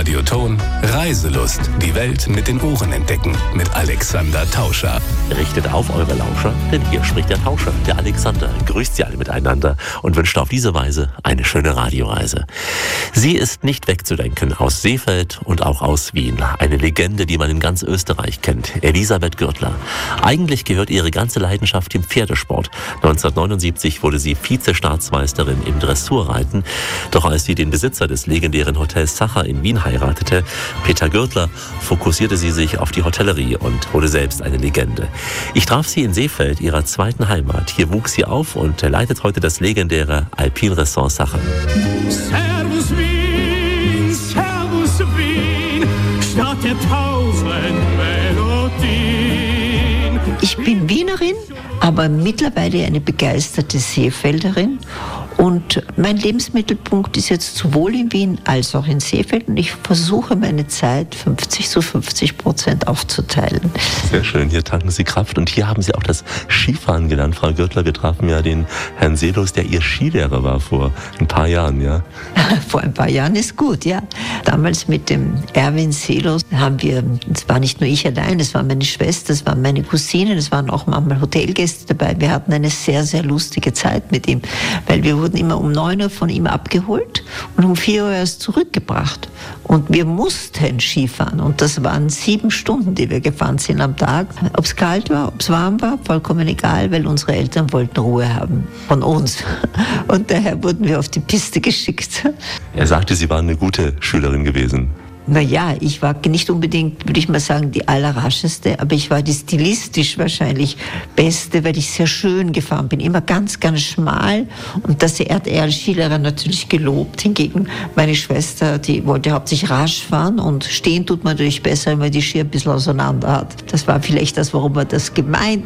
Radioton Reiselust. Die Welt mit den Ohren entdecken. Mit Alexander Tauscher. Richtet auf eure Lauscher, denn hier spricht der Tauscher, der Alexander. Grüßt sie alle miteinander und wünscht auf diese Weise eine schöne Radioreise. Sie ist nicht wegzudenken aus Seefeld und auch aus Wien. Eine Legende, die man in ganz Österreich kennt. Elisabeth Gürtler. Eigentlich gehört ihre ganze Leidenschaft dem Pferdesport. 1979 wurde sie Vize-Staatsmeisterin im Dressurreiten. Doch als sie den Besitzer des legendären Hotels Sacher in Wien heiratete, Peter Gürtler, fokussierte sie sich auf die Hotellerie und wurde selbst eine Legende. Ich traf sie in Seefeld, ihrer zweiten Heimat. Hier wuchs sie auf und leitet heute das legendäre Alpin-Ressort Sacher. Servus Wien, Stadt der tausend Melodien. Ich bin Wienerin, aber mittlerweile eine begeisterte Seefelderin. Und mein Lebensmittelpunkt ist jetzt sowohl in Wien als auch in Seefeld. Und ich versuche meine Zeit 50-50% aufzuteilen. Sehr schön, hier tanken Sie Kraft. Und hier haben Sie auch das Skifahren gelernt, Frau Gürtler. Wir trafen ja den Herrn Seelos, der Ihr Skilehrer war vor ein paar Jahren, ja? Vor ein paar Jahren ist gut, ja. Damals mit dem Erwin Seelos haben wir, es war nicht nur ich allein, es waren meine Schwester, es waren meine Cousinen, es waren auch manchmal Hotelgäste dabei. Wir hatten eine sehr, sehr lustige Zeit mit ihm, weil wir wurden immer um 9 Uhr von ihm abgeholt und um 4 Uhr erst zurückgebracht. Und wir mussten Skifahren. Und das waren 7 Stunden, die wir gefahren sind am Tag. Ob es kalt war, ob es warm war, vollkommen egal, weil unsere Eltern wollten Ruhe haben von uns. Und daher wurden wir auf die Piste geschickt. Er sagte, Sie waren eine gute Schülerin gewesen. Naja, ich war nicht unbedingt, würde ich mal sagen, die allerrascheste, aber ich war die stilistisch wahrscheinlich beste, weil ich sehr schön gefahren bin. Immer ganz, ganz schmal. Und das hat er als Skilehrer natürlich gelobt. Hingegen meine Schwester, die wollte hauptsächlich rasch fahren und stehen tut man natürlich besser, wenn man die Ski ein bisschen auseinander hat. Das war vielleicht das, warum er das gemeint